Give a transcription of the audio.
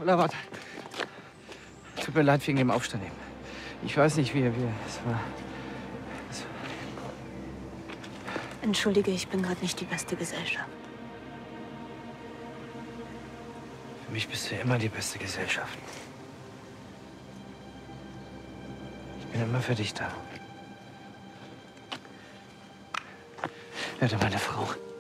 Oder warte. Tut mir leid wegen dem Aufstand eben. Ich weiß nicht, wie es war. Entschuldige, ich bin gerade nicht die beste Gesellschaft. Für mich bist du immer die beste Gesellschaft. Ich bin immer für dich da. Werde meine Frau.